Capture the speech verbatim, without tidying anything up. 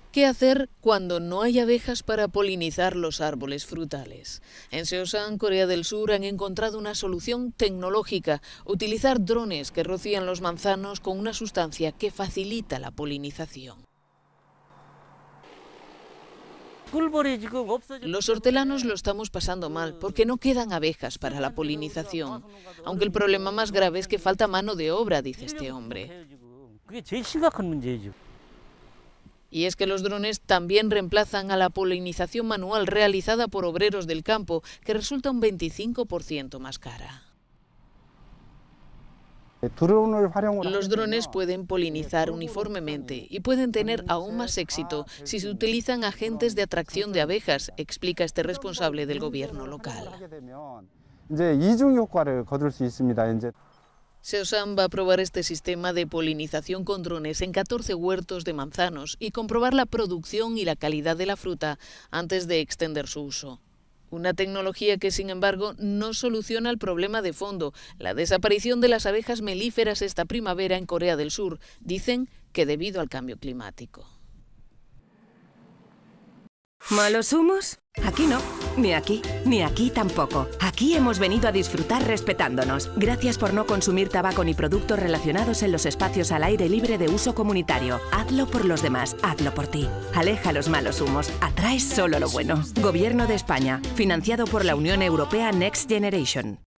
¿Qué hacer cuando no hay abejas para polinizar los árboles frutales? En Seosan, Corea del Sur, han encontrado una solución tecnológica: utilizar drones que rocían los manzanos con una sustancia que facilita la polinización. Los hortelanos lo estamos pasando mal porque no quedan abejas para la polinización, aunque el problema más grave es que falta mano de obra, dice este hombre. Y es que los drones también reemplazan a la polinización manual realizada por obreros del campo, que resulta un veinticinco por ciento más cara. Los drones pueden polinizar uniformemente y pueden tener aún más éxito si se utilizan agentes de atracción de abejas, explica este responsable del gobierno local. Seosan va a probar este sistema de polinización con drones en catorce huertos de manzanos y comprobar la producción y la calidad de la fruta antes de extender su uso. Una tecnología que, sin embargo, no soluciona el problema de fondo: la desaparición de las abejas melíferas esta primavera en Corea del Sur. Dicen que debido al cambio climático. ¿Malos humos? Aquí no, ni aquí, ni aquí tampoco. Aquí hemos venido a disfrutar respetándonos. Gracias por no consumir tabaco ni productos relacionados en los espacios al aire libre de uso comunitario. Hazlo por los demás, hazlo por ti. Aleja los malos humos, atrae solo lo bueno. Gobierno de España, financiado por la Unión Europea Next Generation.